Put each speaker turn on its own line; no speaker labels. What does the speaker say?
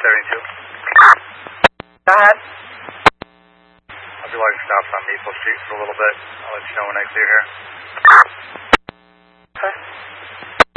72.
Go ahead.
I'll be lighting stops on Maple Street for a little bit. I'll let you know when I clear here.